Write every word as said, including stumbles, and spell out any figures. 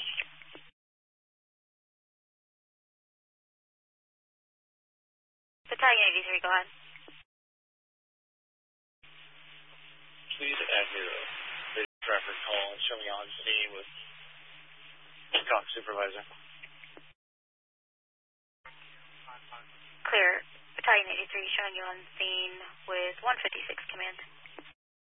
Battalion eighty-three, go ahead. Please add zero. Traffic call and show me on scene with Cox supervisor. Clear. Battalion eighty-three showing you on scene with one fifty-six command.